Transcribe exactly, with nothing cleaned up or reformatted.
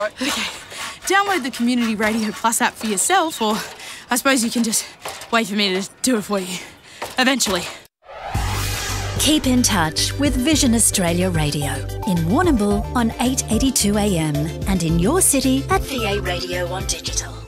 Okay, download the Community Radio Plus app for yourself, or I suppose you can just wait for me to do it for you. Eventually. Keep in touch with Vision Australia Radio in Warrnambool on eight eighty-two A M and in your city at V A Radio on digital.